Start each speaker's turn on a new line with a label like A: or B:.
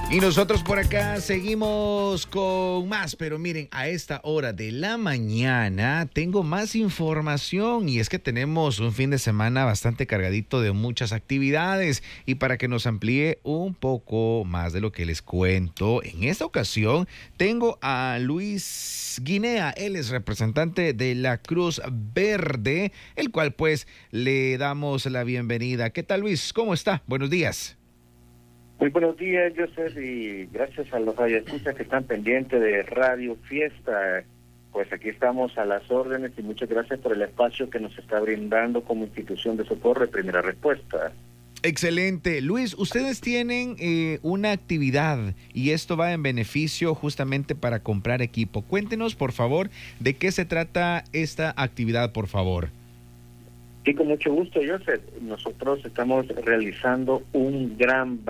A: Y nosotros por acá seguimos con más, pero miren, a esta hora de la mañana tengo más información y es que tenemos un fin de semana bastante cargadito de muchas actividades y para que nos amplíe un poco más de lo que les cuento, en esta ocasión tengo a Luis Guinea, él es representante de la Cruz Verde, el cual pues le damos la bienvenida. ¿Qué tal, Luis? ¿Cómo está? Buenos días.
B: Muy buenos días, Joseph, y gracias a los radioescuchas que están pendientes de Radio Fiesta. Pues aquí estamos a las órdenes y muchas gracias por el espacio que nos está brindando como institución de socorro de primera respuesta.
A: Excelente. Luis, ustedes tienen una actividad y esto va en beneficio justamente para comprar equipo. Cuéntenos, por favor, de qué se trata esta actividad, por favor.
B: Sí, con mucho gusto, Joseph. Nosotros estamos realizando un gran